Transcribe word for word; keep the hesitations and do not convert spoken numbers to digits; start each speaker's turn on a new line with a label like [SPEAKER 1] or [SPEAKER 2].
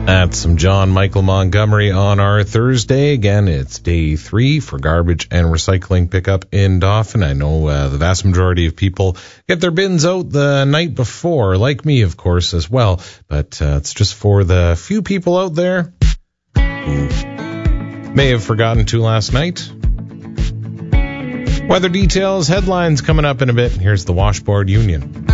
[SPEAKER 1] That's some John Michael Montgomery on our Thursday. Again, it's day three for garbage and recycling pickup in Dauphin. I know uh, the vast majority of people get their bins out the night before, like me, of course, as well. But uh, it's just for the few people out there who may have forgotten to last night. Weather details, headlines coming up in a bit. Here's the Washboard Union.